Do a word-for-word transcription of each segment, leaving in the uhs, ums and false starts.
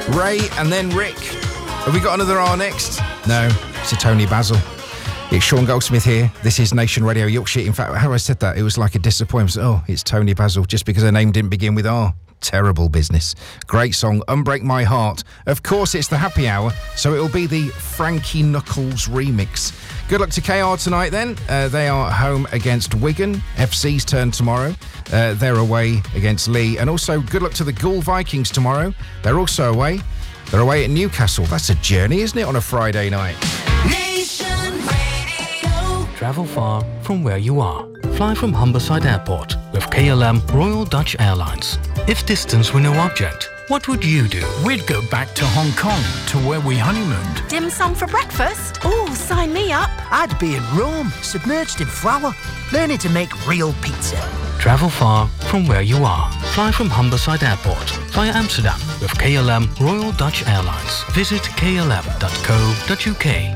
Ray and then Rick. Have we got another R next? No, it's a Tony Basil. It's Sean Goldsmith here. This is Nation Radio Yorkshire. In fact, how I said that, it was like a disappointment. Oh, it's Tony Basil, just because her name didn't begin with R. Terrible business. Great song, Unbreak My Heart. Of course, it's the happy hour, so it'll be the Frankie Knuckles remix. Good luck to K R tonight then. Uh, they are home against Wigan. F C's turn tomorrow. Uh, they're away against Lee. And also, good luck to the Ghoul Vikings tomorrow. They're also away. They're away at Newcastle. That's a journey, isn't it, on a Friday night? Nation Radio. Travel far from where you are. Fly from Humberside Airport with K L M Royal Dutch Airlines. If distance were no object, what would you do? We'd go back to Hong Kong, to where we honeymooned. Dim sum for breakfast? Oh, sign me up. I'd be in Rome, submerged in flour, learning to make real pizza. Travel far from where you are. Fly from Humberside Airport via Amsterdam with K L M Royal Dutch Airlines. Visit k l m dot co dot u k.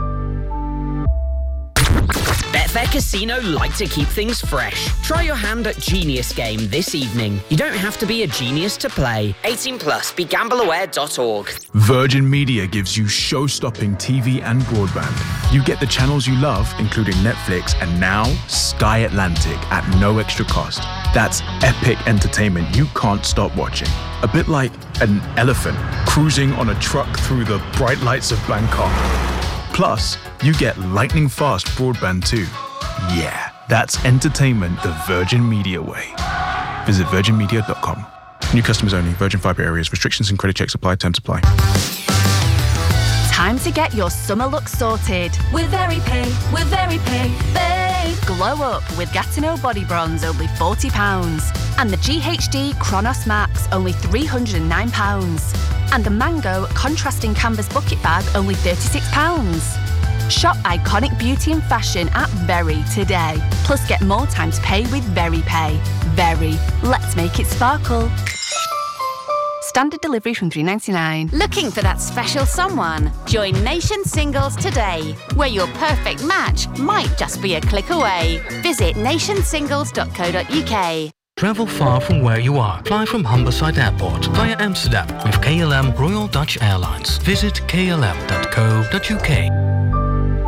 Betfair Casino like to keep things fresh. Try your hand at Genius Game this evening. You don't have to be a genius to play. eighteen plus, be gamble aware dot org. Virgin Media gives you show-stopping T V and broadband. You get the channels you love, including Netflix and now Sky Atlantic at no extra cost. That's epic entertainment you can't stop watching. A bit like an elephant cruising on a truck through the bright lights of Bangkok. Plus, you get lightning fast broadband too. Yeah, that's entertainment the Virgin Media way. Visit virgin media dot com. New customers only. Virgin Fibre areas. Restrictions and credit checks apply. Terms apply. Time to get your summer look sorted. With Very Pay, with Very Pay, babe. Glow up with Gatineau Body Bronze, only forty pounds. And the G H D Chronos Max, only three hundred and nine pounds. And the Mango Contrasting Canvas Bucket Bag, only thirty-six pounds. Shop iconic beauty and fashion at Very today. Plus get more time to pay with Very Pay. Very. Let's make it sparkle. Standard delivery from three ninety-nine. Looking for that special someone? Join Nation Singles today, where your perfect match might just be a click away. Visit nation singles dot co dot u k. Travel far from where you are. Fly from Humberside Airport via Amsterdam with K L M Royal Dutch Airlines. Visit k l m dot co dot u k.